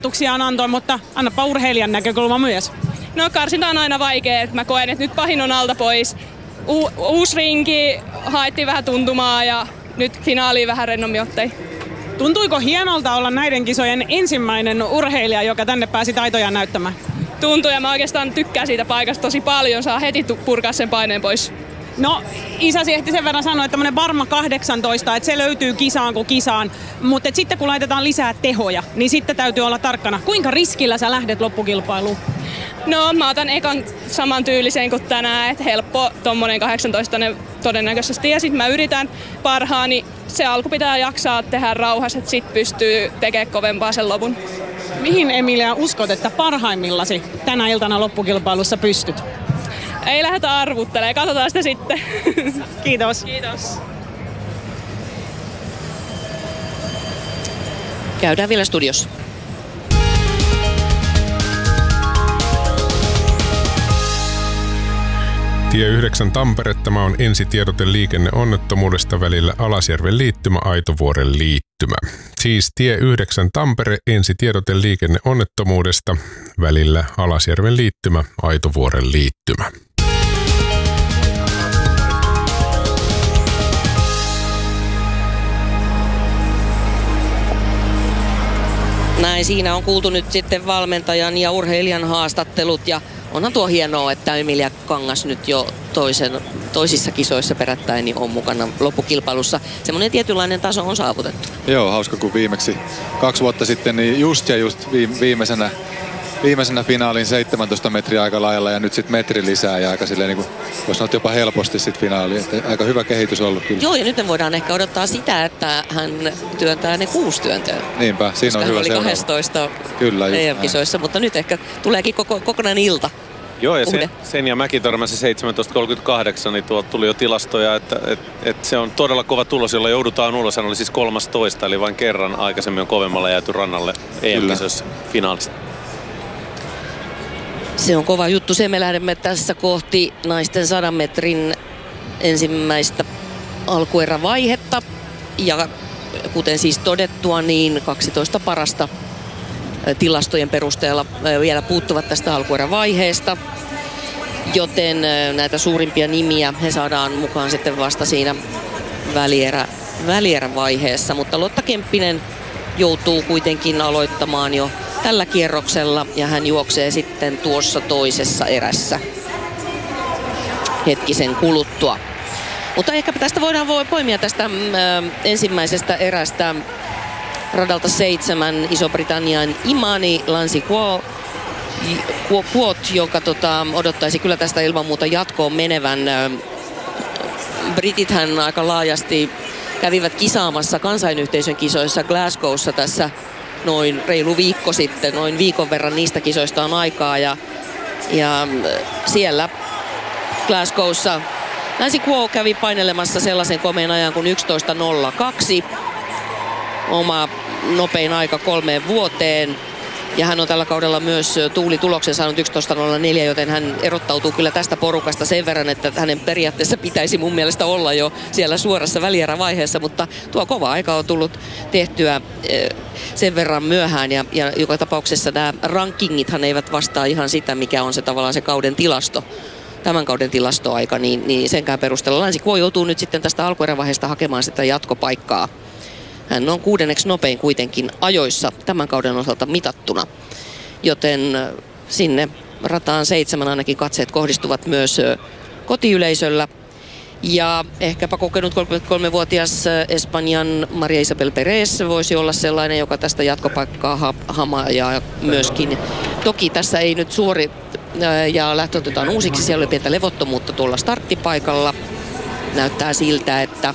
on antoi, mutta annapa urheilijan näkökulma myös. No karsinta on aina vaikea. Mä koen, että nyt pahin on alta pois. Uusi rinki, haettiin vähän tuntumaa ja nyt finaaliin vähän rennommin ottei. Tuntuiko hienolta olla näiden kisojen ensimmäinen urheilija, joka tänne pääsi taitojaan näyttämään? Tuntui ja mä oikeastaan tykkään siitä paikasta tosi paljon. Saa heti purkaa sen paineen pois. No, isäsi ehti sen verran sanoa, että tämmönen varma 18, että se löytyy kisaan kuin kisaan. Mutta sitten kun laitetaan lisää tehoja, niin sitten täytyy olla tarkkana. Kuinka riskillä sä lähdet loppukilpailuun? No, mä otan ekan saman tyylisen kuin tänään, että helppo tommonen 18 todennäköisesti. Ja sit mä yritän parhaani. Se alku pitää jaksaa tehdä rauhassa, että sit pystyy tekemään kovempaa sen lopun. Mihin, Emilia, uskot, että parhaimmillasi tänä iltana loppukilpailussa pystyt? Ei lähdetä arvuttelemaan, katsotaan sitä sitten. Kiitos. Kiitos. Käydään vielä studiossa. Tie 9 Tampere, tämä on ensitiedote liikenneonnettomuudesta välillä Alasjärven liittymä, Aitovuoren liittymä. Siis Tie 9 Tampere, ensitiedote liikenneonnettomuudesta välillä Alasjärven liittymä, Aitovuoren liittymä. Näin, siinä on kuultu nyt sitten valmentajan ja urheilijan haastattelut ja onhan tuo hienoa, että Emilia Kangas nyt jo toisissa kisoissa perättäin niin on mukana loppukilpailussa. Semmoinen tietynlainen taso on saavutettu. Joo, hauska kun viimeksi 2 vuotta sitten niin just viimeisenä finaalin 17 metriä aika lailla ja nyt sitten metri lisää ja aika silleen niin kuin, voisi sanoa jopa helposti sitten finaaliin. Että aika hyvä kehitys ollut kyllä. Joo, ja nyt me voidaan ehkä odottaa sitä, että hän työntää ne 6 työntöä. Niinpä, siinä on hyvä oli seuraava. 12 kyllä, EM-kisoissa, mutta nyt ehkä tuleekin kokonainen ilta. Joo, ja sen ja Mäki törmäsi 17.38, niin tuolta tuli jo tilastoja, että se on todella kova tulos, jolla joudutaan ulos. Hän oli siis 13, eli vain kerran aikaisemmin on kovemmalla jääty rannalle EM-kisoissa finaalista. Se on kova juttu. Se me lähdemme tässä kohti naisten 100 metrin ensimmäistä alkuerävaihetta. Ja kuten siis todettua, niin 12 parasta tilastojen perusteella vielä puuttuvat tästä alkuerävaiheesta. Joten näitä suurimpia nimiä he saadaan mukaan sitten vasta siinä välierävaiheessa. Mutta Lotta Kemppinen joutuu kuitenkin aloittamaan jo tällä kierroksella ja hän juoksee sitten tuossa toisessa erässä hetkisen kuluttua. Mutta ehkä tästä voidaan poimia tästä ensimmäisestä erästä radalta 7 Iso-Britannian Imani Lansiquot, joka odottaisi kyllä tästä ilman muuta jatkoon menevän. Britithän aika laajasti kävivät kisaamassa kansainyhteisön kisoissa Glasgowssa tässä noin reilu viikko sitten. Noin viikon verran niistä kisoista on aikaa ja siellä Glasgowssa Lansiquot kävi painelemassa sellaisen komeen ajan kuin 11.02. Oma nopein aika 3 vuoteen. Ja hän on tällä kaudella myös tuulituloksen saanut 11.04, joten hän erottautuu kyllä tästä porukasta sen verran, että hänen periaatteessa pitäisi mun mielestä olla jo siellä suorassa välierävaiheessa, mutta tuo kova aika on tullut tehtyä sen verran myöhään ja joka tapauksessa nämä rankingithan eivät vastaa ihan sitä, mikä on se tavallaan se kauden tilasto. Tämän kauden tilastoaika, niin senkään perusteella Lansiquot joutuu nyt sitten tästä alkuerävaiheesta hakemaan sitä jatkopaikkaa. Hän on 6. nopein kuitenkin ajoissa tämän kauden osalta mitattuna, joten sinne rataan 7 ainakin katseet kohdistuvat myös kotiyleisöllä. Ja ehkäpä kokenut 33-vuotias Espanjan Maria Isabel Perez voisi olla sellainen, joka tästä jatkopaikkaa hamaa ja myöskin. Toki tässä ei nyt ja lähtö otetaan uusiksi, siellä oli pientä levottomuutta tuolla starttipaikalla. Näyttää siltä, että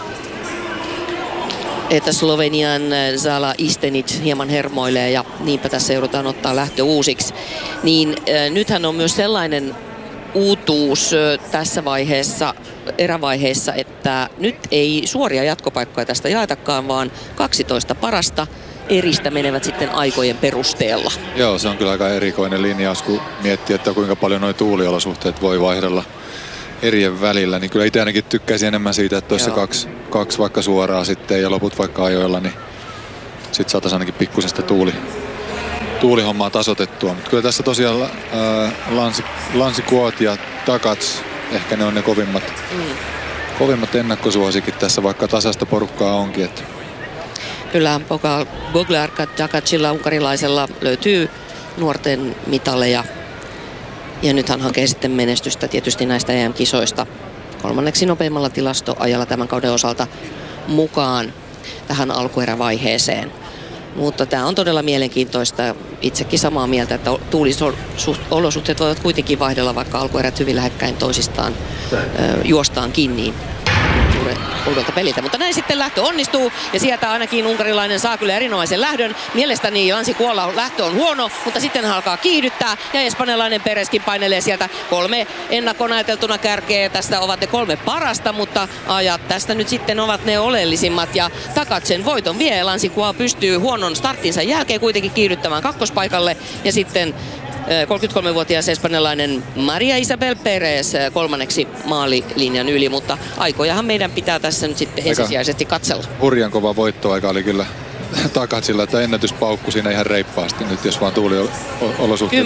Slovenian Zala Istenic hieman hermoilee ja niinpä tässä joudutaan ottaa lähtö uusiksi. Niin nythän on myös sellainen uutuus tässä erävaiheessa, että nyt ei suoria jatkopaikkoja tästä jaetakaan, vaan 12 parasta eristä menevät sitten aikojen perusteella. Joo, se on kyllä aika erikoinen linjaus, kun miettii, että kuinka paljon nuo tuuliolosuhteet voi vaihdella erien välillä, niin kyllä itse ainakin tykkäisin enemmän siitä, että olisi kaksi vaikka suoraa sitten ja loput vaikka ajoilla, niin sitten saataisiin ainakin pikkusen sitä tuulihommaa tasoitettua. Mutta kyllä tässä tosiaan Lansi Kuot ja Takats, ehkä ne on ne kovimmat ennakkosuosikit tässä, vaikka tasasta porukkaa onkin. Että. Kyllä Boglar Takacilla, unkarilaisella, löytyy nuorten mitaleja. Ja nyt hän hakee sitten menestystä tietysti näistä EM-kisoista. 3. nopeimmalla tilastoajalla tämän kauden osalta mukaan tähän alkuerävaiheeseen. Mutta tämä on todella mielenkiintoista. Itsekin samaa mieltä, että tuulisolosuhteet voivat kuitenkin vaihdella, vaikka alkuerät hyvin lähekkäin toisistaan juostaan kiinni uudolta peliltä. Mutta näin sitten lähtö onnistuu ja sieltä ainakin unkarilainen saa kyllä erinomaisen lähdön. Mielestäni Lansi Kuolla lähtö on huono, mutta sitten hän alkaa kiihdyttää ja espanjalainen Pereskin painelee sieltä 3 ennakkoon ajateltuna kärkeä. Tästä ovat ne 3 parasta, mutta ajat tästä nyt sitten ovat ne oleellisimmat ja Takatsen voiton vie. Lansi Kuolla pystyy huonon starttinsa jälkeen kuitenkin kiihdyttämään kakkospaikalle ja sitten 33-vuotias espanjalainen Maria Isabel Perez 3. maalilinjan yli, mutta aikojahan meidän pitää tässä nyt sitten ensisijaisesti katsella. Hurjan kova voittoaika oli kyllä Takatsilla, että ennätyspaukku siinä ihan reippaasti nyt, jos vaan tuuliolosuhteet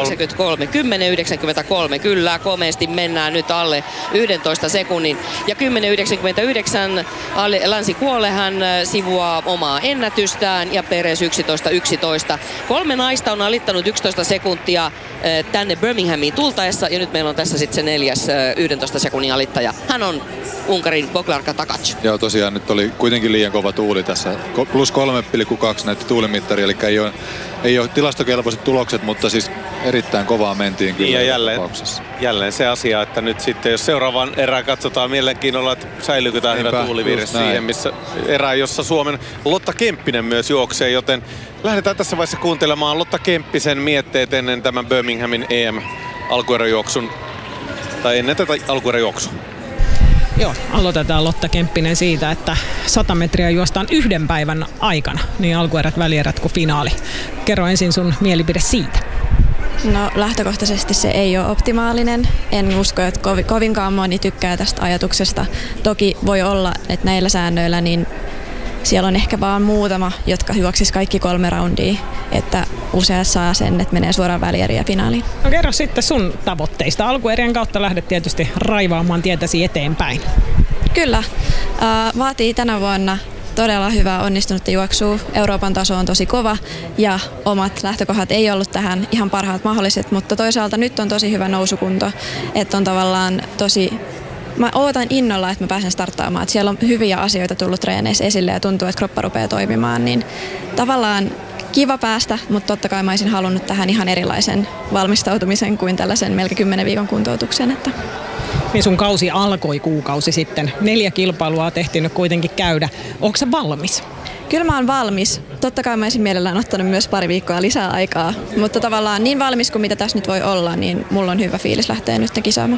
10.93, kyllä, komeasti mennään nyt alle 11 sekunnin. Ja 10.99 Lansi Kuolle hän sivuaa omaa ennätystään ja Perez 11.11. 3 naista on alittanut 11 sekuntia tänne Birminghamiin tultaessa ja nyt meillä on tässä sitten se 4. 11 sekunnin alittaja. Hän on Unkarin Boglar Takac. Joo, tosiaan nyt oli kuitenkin liian kova tuuli tässä. Plus 3,2 näytti tuulimittari, eli ei ole tilastokelpoiset tulokset, mutta siis erittäin kovaa mentiin kyllä. Ja jälleen se asia, että nyt sitten jos seuraavan erään katsotaan mielenkiinnolla, että säilyykö tämä hyvä tuulivirre siihen, missä erää, jossa Suomen Lotta Kemppinen myös juoksee, joten lähdetään tässä vaiheessa kuuntelemaan Lotta Kemppisen mietteet ennen tämän Birminghamin EM-alkueräjuoksun, tai ennen tätä alkueräjuoksua. Joo, aloitetaan Lotta Kemppinen siitä, että 100 metriä juostaan 1 päivän aikana, niin alkuerät, välierät kuin finaali. Kerro ensin sun mielipide siitä. No lähtökohtaisesti se ei ole optimaalinen. En usko, että kovinkaan moni tykkää tästä ajatuksesta. Toki voi olla, että näillä säännöillä niin siellä on ehkä vaan muutama, jotka juoksis kaikki 3 roundia, että useat saa sen, että menee suoraan välieriin ja finaaliin. No kerro sitten sun tavoitteista. Alkuerien kautta lähdet tietysti raivaamaan tietäsi eteenpäin. Kyllä. Vaatii tänä vuonna todella hyvää onnistunutta juoksua. Euroopan taso on tosi kova ja omat lähtökohdat ei ollut tähän ihan parhaat mahdolliset, mutta toisaalta nyt on tosi hyvä nousukunto, että on tavallaan mä ootan innolla, että mä pääsen starttaamaan. Siellä on hyviä asioita tullut treeneissä esille ja tuntuu, että kroppa rupeaa toimimaan. Niin tavallaan kiva päästä, mutta totta kai mä olisin halunnut tähän ihan erilaisen valmistautumisen kuin tällaisen melkein 10 viikon kuntoutuksen. Että. Niin sun kausi alkoi kuukausi sitten. 4 kilpailua on tehty kuitenkin käydä. Onko sä valmis? Kyllä mä oon valmis. Totta kai mä olisin mielellään ottanut myös pari viikkoa lisää aikaa. Mutta tavallaan niin valmis kuin mitä tässä nyt voi olla, niin mulla on hyvä fiilis lähteä nyt kisaamaan.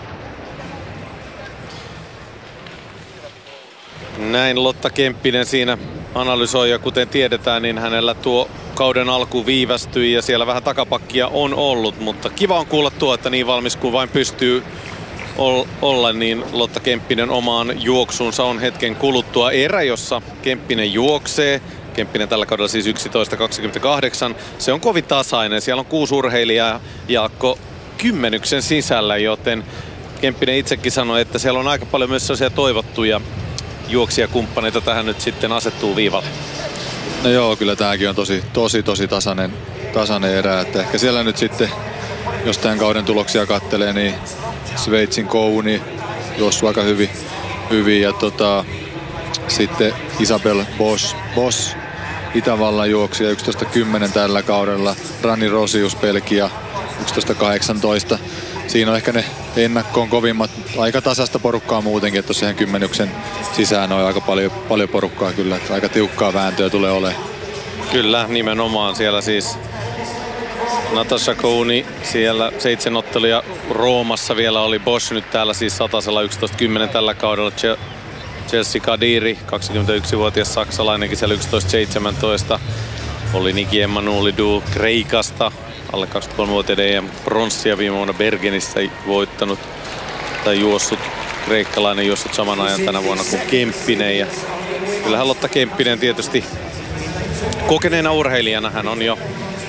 Näin Lotta Kemppinen siinä analysoi ja kuten tiedetään, niin hänellä tuo kauden alku viivästyi ja siellä vähän takapakkia on ollut, mutta kiva on kuulla tuo, että niin valmis kuin vain pystyy olla, niin Lotta Kemppinen omaan juoksuunsa on hetken kuluttua erä, jossa Kemppinen juoksee. Kemppinen tällä kaudella siis 11.28. Se on kovin tasainen. Siellä on 6 urheilijaa Jaakko 10 sisällä, joten Kemppinen itsekin sanoi, että siellä on aika paljon myös sellaisia toivottuja juoksijakumppaneita tähän nyt sitten asettuu viivalle. No joo, kyllä tämäkin on tosi tasainen erä, että ehkä siellä nyt sitten, jos tämän kauden tuloksia kattelee, niin Sveitsin Kouni juossut aika hyvin ja sitten Isabel Boss Itävallan juoksija 11.10 tällä kaudella, Rani Rosius Belgia 11.18. Siinä on ehkä ne ennakkoon kovimmat, aika tasasta porukkaa muutenkin, että tosiaan 10 sisään on aika paljon porukkaa kyllä, että aika tiukkaa vääntöä tulee olemaan. Kyllä, nimenomaan siellä siis Natasha Kouni, siellä 7 otteluja Roomassa vielä oli Bosch nyt täällä siis 100:lla 11.10 tällä kaudella. Chelsea Kadiri, 21-vuotias saksalainenkin siellä 11.17. Oli Niki Emmanuelidou Kreikasta, alle 23-vuotiaiden EM-pronssia viime vuonna Bergenissä voittanut tai juossut. Kreikkalainen juossut saman ajan tänä vuonna kuin Kemppinen. Ja kyllähän Lotta Kemppinen tietysti kokeneena urheilijana hän on jo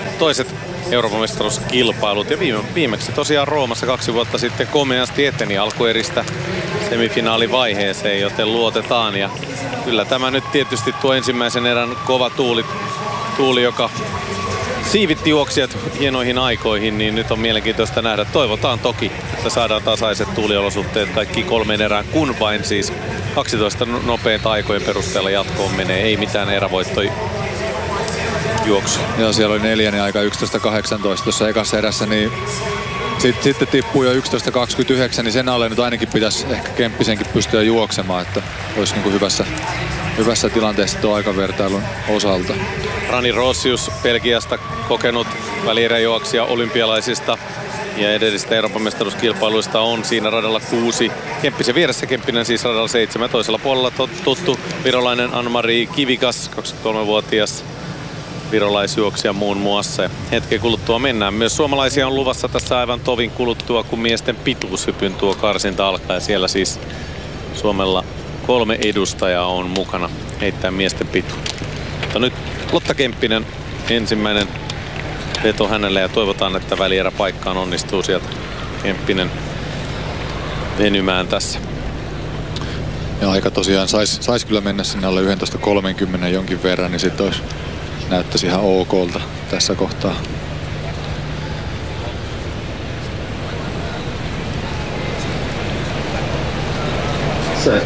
toiset Euroopan mestaruuskilpailut. Ja viimeksi tosiaan Roomassa 2 vuotta sitten komeasti eteni alkueristä semifinaalivaiheeseen, joten luotetaan. Ja kyllä tämä nyt tietysti tuo ensimmäisen erän kova tuuli joka siivitti juoksijat hienoihin aikoihin, niin nyt on mielenkiintoista nähdä. Toivotaan toki, että saadaan tasaiset tuuliolosuhteet kaikki 3 erään, kun vain siis 12 nopeita aikojen perusteella jatkoon menee. Ei mitään erävoittoja juoksu. Joo, siellä oli 4. aika 11.18 tuossa ekassa erässä, niin sitten tippuu jo 11.29, niin sen alle nyt ainakin pitäisi ehkä Kemppisenkin pystyä juoksemaan, että olisi niin kuin hyvässä tilanteessa tuon aikavertailun osalta. Rani Rossi Belgiasta, kokenut välieräjuoksija olympialaisista ja edellisistä Euroopan mestaruuskilpailuista, on siinä radalla 6. Kemppisen vieressä, Kemppinen siis radalla 7. Toisella puolella tuttu virolainen Anne-Marie Kivikas, 23-vuotias virolaisjuoksija muun muassa. Hetken kuluttua mennään. Myös suomalaisia on luvassa tässä aivan tovin kuluttua, kun miesten pituushypyn tuo karsinta alkaa. Ja siellä siis Suomella 3 edustajaa on mukana heittää miesten pituutta. Mutta nyt Lotta Kemppinen, ensimmäinen veto hänelle, ja toivotaan, että välieräpaikkaan onnistuu sieltä Kemppinen venymään tässä. Ja aika tosiaan sais kyllä mennä sinne alle 11.30 jonkin verran, niin sitten näyttäisi ihan okolta tässä kohtaa. Se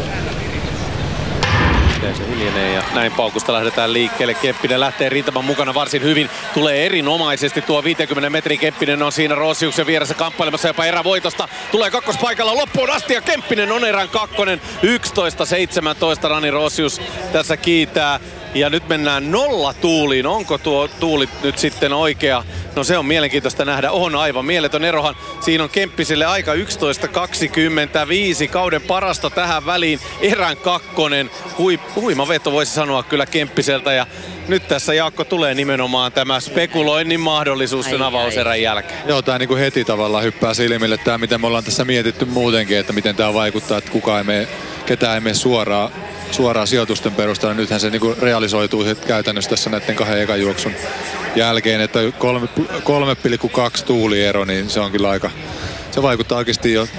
hiljenee ja näin paukusta lähdetään liikkeelle. Kemppinen lähtee rintaman mukana varsin hyvin. Tulee erinomaisesti tuo 50 metrin. Kemppinen on siinä Rossiuksen vieressä kamppailemassa jopa erävoitosta. Tulee kakkospaikalla loppuun asti ja Kemppinen on erän kakkonen. 11.17 Rani Rossius tässä kiitää. Ja nyt mennään 0 tuuliin. Onko tuo tuuli nyt sitten oikea? No se on mielenkiintoista nähdä. On aivan mieletön erohan. Siinä on Kemppiselle aika 11.25. Kauden parasta tähän väliin. Erän kakkonen. Huima veto voisi sanoa kyllä Kemppiseltä. Ja nyt tässä Jaakko tulee nimenomaan tämä spekuloinnin mahdollisuus sen avauserän jälkeen. Joo, tää niinku heti tavallaan hyppää silmille. Tää miten me ollaan tässä mietitty muutenkin, että miten tää vaikuttaa, että ketään ei mene suoraan sijoitusten perusteella. Nythän se niinku realisoituu käytännössä tässä näiden 2 ekan juoksun jälkeen, että 3,2 tuuliero, niin se on kyllä aika... Se vaikuttaa oikeasti jo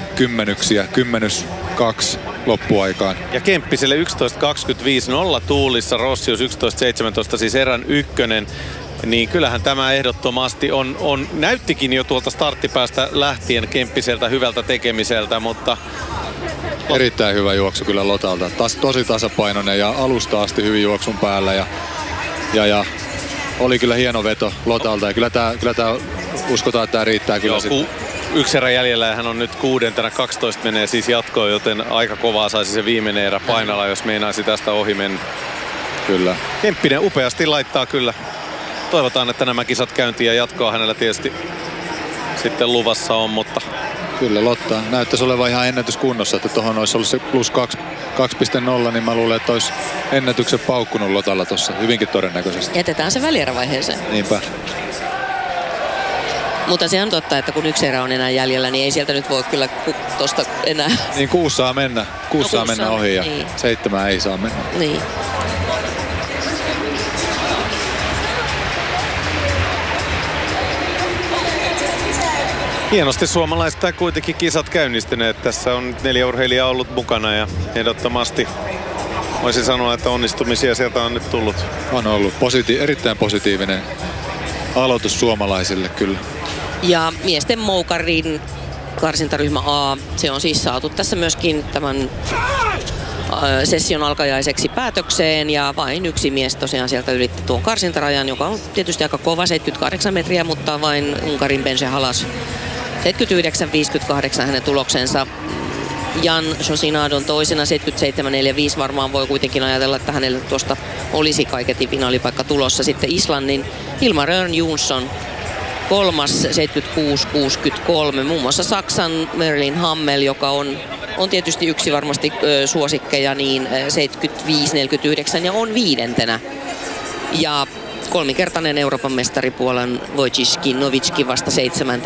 10-2 loppuaikaan. Ja Kemppiselle 11.25 0 tuulissa, Rossius 11.17 siis erän ykkönen. Niin kyllähän tämä ehdottomasti näyttikin jo tuolta starttipäästä lähtien Kemppiseltä hyvältä tekemiseltä, mutta... Erittäin hyvä juoksu kyllä Lotalta. Tosi tasapainoinen ja alusta asti hyvin juoksun päällä ja oli kyllä hieno veto Lotalta ja kyllä tää uskotaan, että tää riittää kyllä sitten. 1 erä jäljellä ja hän on nyt 6. 12 menee siis jatkoon, joten aika kovaa saisi se viimeinen erä painalla, jos meinaisi tästä ohi mennä. Kyllä. Kemppinen upeasti laittaa kyllä. Toivotaan, että nämä kisat käyntiin ja jatkoa hänellä tietysti sitten luvassa on, mutta... Kyllä Lotta näyttäisi olevan ihan ennätyskunnossa, että tuohon olisi ollut se plus 2.0, niin mä luulen, että olisi ennätyksen paukkunut Lotalla tuossa hyvinkin todennäköisesti. Jätetään se välierävaiheeseen. Niinpä. Mutta se on totta, että kun 1 erä on enää jäljellä, niin ei sieltä nyt voi kyllä tosta enää... Niin 6 saa mennä. 6 saa mennä ohi ja niin. 7 ei saa mennä. Niin. Hienosti suomalaista kuitenkin kisat käynnistyneet. Tässä on 4 urheilijaa ollut mukana ja ehdottomasti voisin sanoa, että onnistumisia sieltä on nyt tullut. On ollut erittäin positiivinen aloitus suomalaisille kyllä. Ja miesten moukarin karsintaryhmä A, se on siis saatu tässä myöskin tämän session alkajaiseksi päätökseen ja vain 1 mies tosiaan sieltä ylitti tuon karsintarajan, joka on tietysti aika kova, 78 metriä, mutta vain Unkarin Bence Halas 79.58 hänen tuloksensa. Jan Josinadon toisena 77.45 varmaan voi kuitenkin ajatella, että hänelle tuosta olisi kaiketi finaalipaikka tulossa. Sitten Islannin Hilmar Örn Jonsson kolmas 76.63. Muun muassa Saksan Merlin Hammel, joka on tietysti yksi varmasti suosikkeja, niin 75.49 ja on 5. Ja kolminkertainen Euroopan mestari Puolan Wojciech Nowicki vasta 7.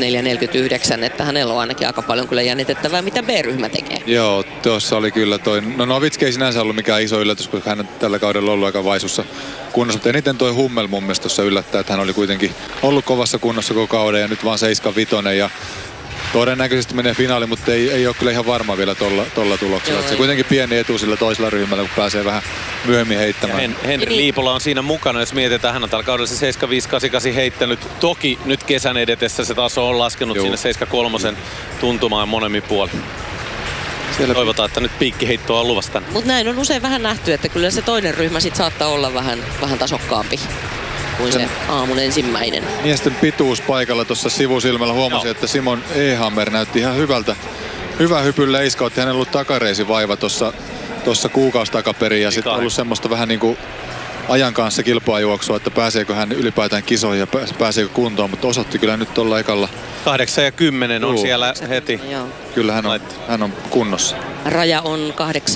74-49, että hänellä on ainakin aika paljon kyllä jännitettävää, mitä B-ryhmä tekee. Joo, tuossa oli kyllä toi. No Nowicki ei sinänsä ollut mikään iso yllätys, koska hän on tällä kaudella ollut aika vaisussa kunnossa, mutta eniten toi Hummel mun mielestä tuossa yllättää, että hän oli kuitenkin ollut kovassa kunnossa koko kauden ja nyt vaan 7-5 ja todennäköisesti menee finaaliin, mutta ei ole kyllä ihan varma vielä tolla tuloksella. Se kuitenkin pieni etu sillä toisella ryhmällä, kun pääsee vähän myöhemmin heittämään. Henri Liipola on siinä mukana, jos mietitään, hän on tällä kaudella se 75-88 heittänyt. Toki nyt kesän edetessä se taso on laskenut sinne 7-3 tuntumaan monemmin puolin. Toivotaan, että nyt piikkiheittoa on luvassa tänne. Mutta näin on usein vähän nähty, että kyllä se toinen ryhmä sit saattaa olla vähän tasokkaampi kuin se aamun ensimmäinen. Miesten pituus paikalla tuossa sivusilmällä huomasin, että Simon Ehammer näytti ihan hyvä hypyn leiskautti. Hänellä on ollut takareisivaiva tuossa kuukausi takaperin ja sitten ollut semmoista vähän niin kuin ajan kanssa kilpaajuoksua, että pääseekö hän ylipäätään kisoihin ja pääseekö kuntoon, mutta osoitti kyllä nyt tuolla ekalla. 8 ja 10 on siellä heti. Joo. Kyllä hän on kunnossa. Raja on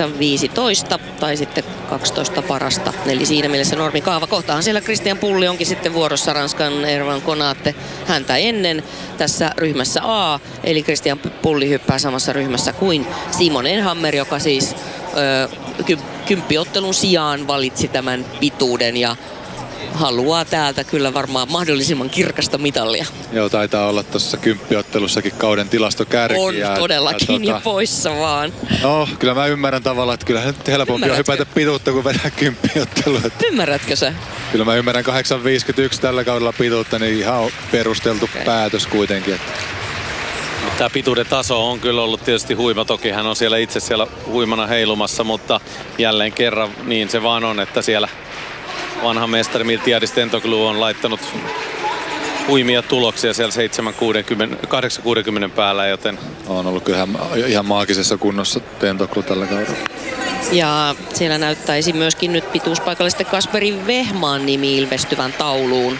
8.15 tai sitten 12 parasta. Eli siinä mielessä normikaava. Kohtahan siellä Christian Pulli onkin sitten vuorossa Ranskan Erwan Konaté häntä ennen tässä ryhmässä A. Eli Christian Pulli hyppää samassa ryhmässä kuin Simon Ehammer, joka siis kymppiottelun sijaan valitsi tämän pituuden ja haluaa täältä kyllä varmaan mahdollisimman kirkasta mitalia. Joo, taitaa olla tuossa kymppiottelussakin kauden tilastokärki. On todellakin ja poissa vaan. No, kyllä mä ymmärrän tavallaan, että kyllähän nyt helpompi on hypätä pituutta kuin vedä kymppiottelua. Ymmärrätkö sä? Kyllä mä ymmärrän 8.51 tällä kaudella pituutta, niin ihan perusteltu päätös kuitenkin. Että tämä pituuden taso on kyllä ollut tietysti huima. Toki hän on siellä itse siellä huimana heilumassa, mutta jälleen kerran niin se vaan on, että siellä vanha mestari Miltiadis Tentoglou on laittanut huimia tuloksia siellä 8.60 päällä, joten on ollut kyllä ihan maagisessa kunnossa Tentoglou tällä kaudella. Ja siellä näyttäisi myöskin nyt pituuspaikalle sitten Kasperi Vehmaan nimi ilmestyvän tauluun.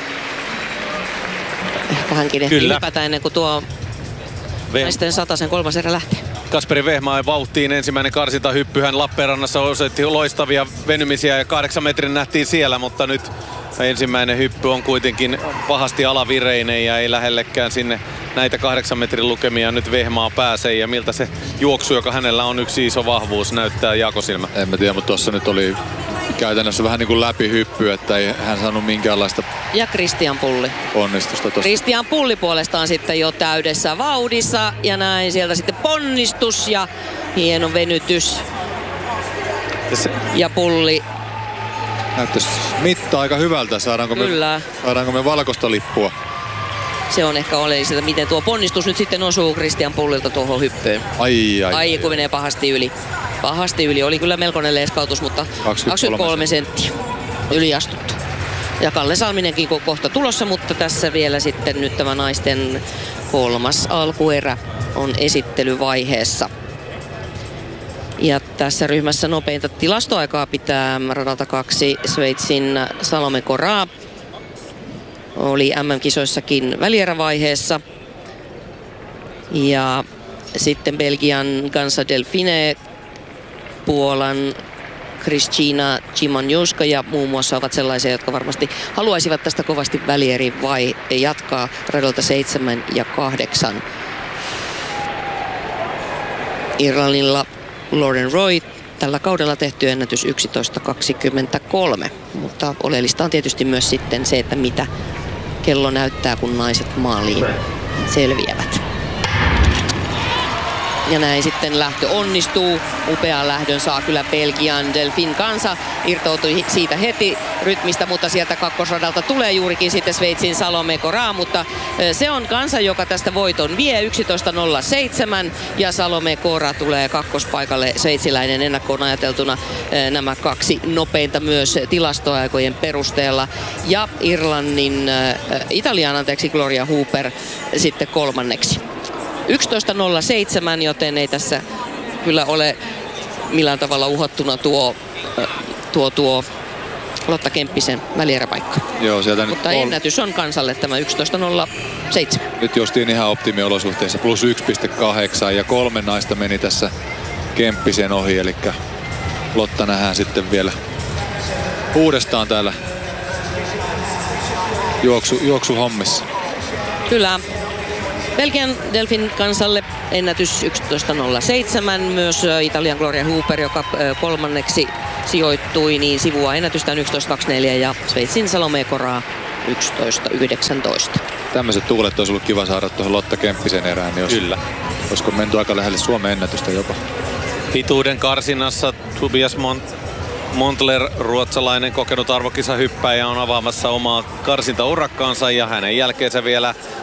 Ehkä hänkin ehtii hypätä ennen kuin tuo naisten 100 kolmas erä lähtee. Kasperi Vehmaan vauhtiin ensimmäinen karsintahyppy. Hän Lappeenrannassa osoitti loistavia venymisiä ja 8 metrin nähtiin siellä, mutta nyt ensimmäinen hyppy on kuitenkin pahasti alavireinen ja ei lähellekään sinne näitä 8 metrin lukemia nyt Vehmaa pääsee. Ja miltä se juoksu, joka hänellä on yksi iso vahvuus, näyttää jakosilmä? En mä tiedä, mutta tuossa nyt oli käytännössä vähän niin kuin läpihyppy, että ei hän saanut minkäänlaista ja Christian Pulli onnistusta tuossa. Christian Pulli puolestaan sitten jo täydessä vauhdissa ja näin sieltä sitten ponnistus ja hieno venytys. Ja Pulli näyttäisi mittaa aika hyvältä. Saadaanko me valkoista lippua? Se on ehkä oleellista, miten tuo ponnistus nyt sitten osuu Christian Pullilta tuohon hyppyyn. Ai kun menee pahasti yli. Pahasti yli. Oli kyllä melkoinen leiskautus, mutta 23 senttiä yliastuttu. Ja Kalle Salminenkin kohta tulossa, mutta tässä vielä sitten nyt tämä naisten kolmas alkuerä on esittelyvaiheessa. Ja tässä ryhmässä nopeinta tilastoaikaa pitää radalta 2 Sveitsin Salome Correa. Oli MM-kisoissakin välierävaiheessa. Ja sitten Belgian Gansa Delfine, Puolan Kristina Chimanjuska ja muun muassa ovat sellaisia, jotka varmasti haluaisivat tästä kovasti välieri vai jatkaa radalta 7 ja 8. Irlannilla Lauren Roy, tällä kaudella tehty ennätys 11.23, mutta oleellista on tietysti myös sitten se, että mitä kello näyttää, kun naiset maaliin selviävät. Ja näin sitten lähtö onnistuu. Upean lähdön saa kyllä Belgian Delfin Kansa. Irtoutui siitä heti rytmistä, mutta sieltä kakkosradalta tulee juurikin sitten Sveitsin Salome Correa. Mutta se on Kansa, joka tästä voiton vie 11.07. Ja Salome Correa tulee kakkospaikalle, sveitsiläinen ennakkoon ajateltuna nämä kaksi nopeinta myös tilastoaikojen perusteella. Ja Italian Gloria Hooper sitten kolmanneksi. 11.07, joten ei tässä kyllä ole millään tavalla uhattuna tuo Lotta Kemppisen välieräpaikka. Joo, sieltä mutta nyt ennätys on Kansalle tämä 11.07. Nyt justiin ihan optimiolosuhteissa plus 1.8 ja 3 naista meni tässä Kemppisen ohi, eli Lotta nähdään sitten vielä uudestaan täällä juoksuhommissa. Kyllä. Belgian Delfin kansalle ennätys 11.07. Myös Italian Gloria Hooper, joka kolmanneksi sijoittui, niin sivuaa ennätystään 11.24 ja Sveitsin Salome Koraa 11.19. Tämmöiset tuulet olisi ollut kiva saada tuohon Lotta Kemppisen erään, niin Kyllä. olisiko menty aika lähelle Suomen ennätystä jopa. Pituuden karsinnassa Tobias Montler, ruotsalainen kokenut arvokisahyppäjä, on avaamassa omaa karsintaurakkaansa ja hänen jälkeensä vielä